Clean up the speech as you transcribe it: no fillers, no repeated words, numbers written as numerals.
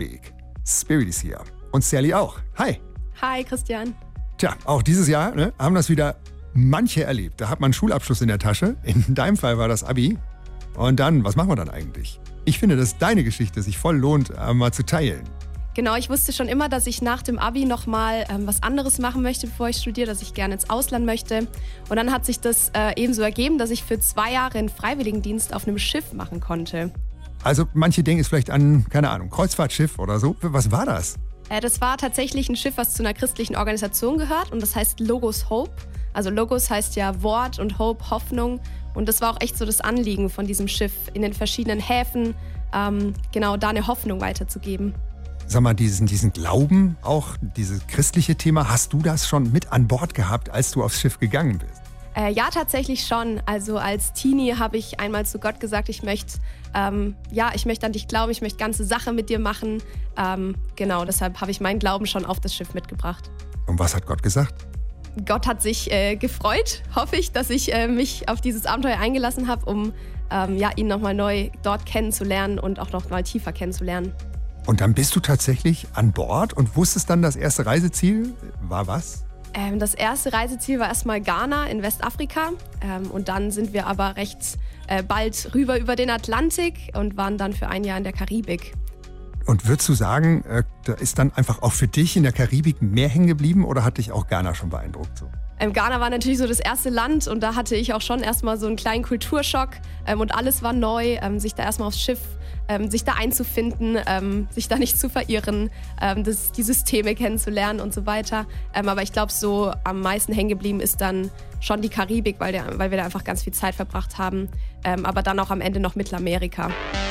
Karibik. Spirit ist hier. Und Sally auch. Hi. Hi, Christian. Tja, auch dieses Jahr haben das wieder manche erlebt. Da hat man einen Schulabschluss in der Tasche. In deinem Fall war das Abi. Und dann, was machen wir dann eigentlich? Ich finde, dass deine Geschichte sich voll lohnt, mal zu teilen. Genau, ich wusste schon immer, dass ich nach dem Abi nochmal was anderes machen möchte, bevor ich studiere, dass ich gerne ins Ausland möchte. Und dann hat sich das eben so ergeben, dass ich für 2 Jahre einen Freiwilligendienst auf einem Schiff machen konnte. Also manche denken jetzt vielleicht an, keine Ahnung, Kreuzfahrtschiff oder so. Was war das? Das war tatsächlich ein Schiff, was zu einer christlichen Organisation gehört und das heißt Logos Hope. Also Logos heißt ja Wort und Hope Hoffnung und das war auch echt so das Anliegen von diesem Schiff, in den verschiedenen Häfen genau da eine Hoffnung weiterzugeben. Sag mal, diesen Glauben, auch dieses christliche Thema, hast du das schon mit an Bord gehabt, als du aufs Schiff gegangen bist? Ja, tatsächlich schon. Also als Teenie habe ich einmal zu Gott gesagt, ich möchte an dich glauben, ich möchte ganze Sache mit dir machen. Genau, deshalb habe ich meinen Glauben schon auf das Schiff mitgebracht. Und was hat Gott gesagt? Gott hat sich gefreut, hoffe ich, dass ich mich auf dieses Abenteuer eingelassen habe, um ihn nochmal neu dort kennenzulernen und auch nochmal tiefer kennenzulernen. Und dann bist du tatsächlich an Bord und wusstest dann, das erste Reiseziel war was? Das erste Reiseziel war erstmal Ghana in Westafrika und dann sind wir aber recht bald rüber über den Atlantik und waren dann für 1 Jahr in der Karibik. Und würdest du sagen, da ist dann einfach auch für dich in der Karibik mehr hängen geblieben oder hat dich auch Ghana schon beeindruckt? So? Ghana war natürlich so das erste Land und da hatte ich auch schon erstmal so einen kleinen Kulturschock und alles war neu, sich da erstmal aufs Schiff, sich da einzufinden, sich da nicht zu verirren, die Systeme kennenzulernen und so weiter. Aber ich glaube, so am meisten hängen geblieben ist dann schon die Karibik, weil wir da einfach ganz viel Zeit verbracht haben, aber dann auch am Ende noch Mittelamerika.